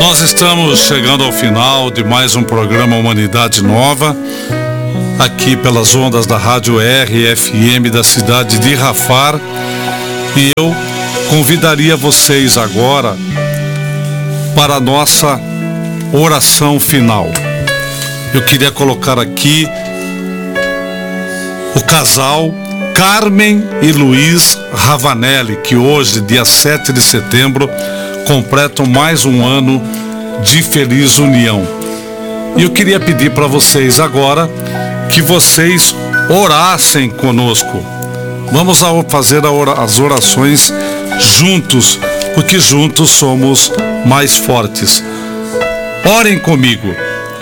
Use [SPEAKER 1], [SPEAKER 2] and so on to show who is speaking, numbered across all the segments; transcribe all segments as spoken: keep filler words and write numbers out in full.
[SPEAKER 1] Nós estamos chegando ao final de mais um programa Humanidade Nova, aqui pelas ondas da Rádio R F M da cidade de Rafar. E eu convidaria vocês agora para a nossa oração final. Eu queria colocar aqui o casal Carmen e Luiz Ravanelli, que hoje, dia sete de setembro, completam mais um ano de feliz união. E eu queria pedir para vocês agora que vocês orassem conosco. Vamos fazer as orações juntos, porque juntos somos mais fortes. Orem comigo.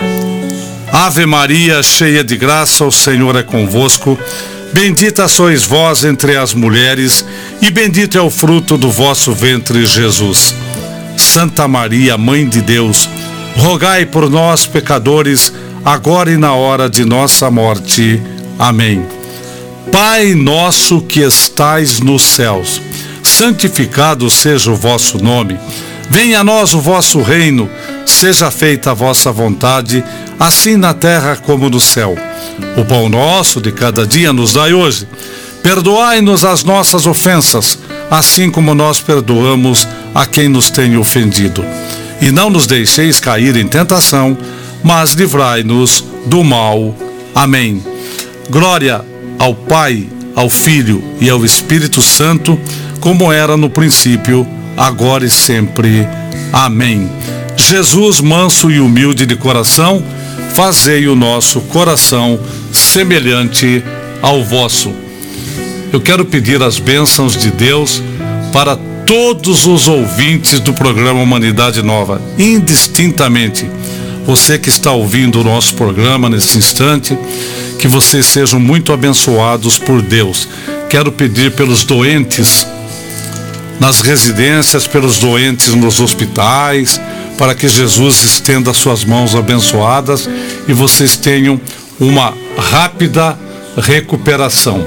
[SPEAKER 1] Ave Maria, cheia de graça, o Senhor é convosco. Bendita sois vós entre as mulheres, e bendito é o fruto do vosso ventre, Jesus. Santa Maria, Mãe de Deus, rogai por nós, pecadores, agora e na hora de nossa morte. Amém. Pai nosso que estais nos céus, santificado seja o vosso nome. Venha a nós o vosso reino, seja feita a vossa vontade, assim na terra como no céu. O pão nosso de cada dia nos dai hoje. Perdoai-nos as nossas ofensas, assim como nós perdoamos a quem nos tem ofendido. E não nos deixeis cair em tentação, mas livrai-nos do mal. Amém. Glória ao Pai, ao Filho e ao Espírito Santo, como era no princípio, agora e sempre. Amém. Jesus, manso e humilde de coração, fazei o nosso coração semelhante ao vosso. Eu quero pedir as bênçãos de Deus para todos os ouvintes do programa Humanidade Nova, indistintamente. Você que está ouvindo o nosso programa nesse instante, que vocês sejam muito abençoados por Deus. Quero pedir pelos doentes nas residências, pelos doentes nos hospitais, para que Jesus estenda suas mãos abençoadas e vocês tenham uma rápida recuperação.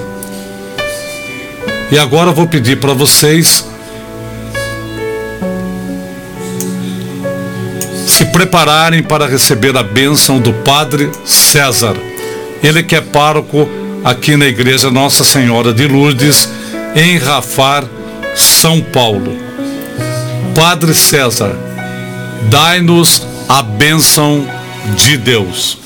[SPEAKER 1] E agora eu vou pedir para vocês se prepararem para receber a bênção do Padre César. Ele que é pároco aqui na Igreja Nossa Senhora de Lourdes, em Rafar, São Paulo. Padre César, dai-nos a bênção de Deus.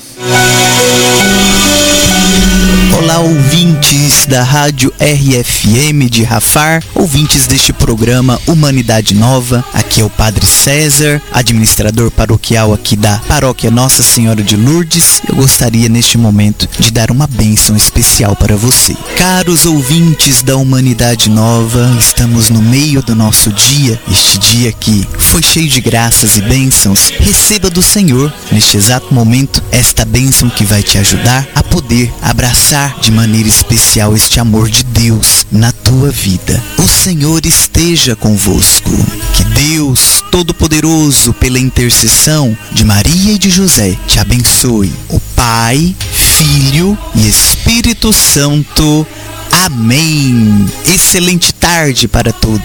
[SPEAKER 2] Olá, ouvintes da Rádio R F M de Rafar, ouvintes deste programa Humanidade Nova. Aqui é o Padre César, administrador paroquial aqui da Paróquia Nossa Senhora de Lourdes. Eu gostaria neste momento de dar uma bênção especial para você. Caros ouvintes da Humanidade Nova, estamos no meio do nosso dia, este dia que foi cheio de graças e bênçãos. Receba do Senhor, neste exato momento, esta bênção que vai te ajudar a poder abraçar de maneira especial este amor de Deus na tua vida. O Senhor esteja convosco. Que Deus Todo-Poderoso, pela intercessão de Maria e de José, te abençoe. O Pai, Filho e Espírito Santo. Amém. Excelente tarde para todos.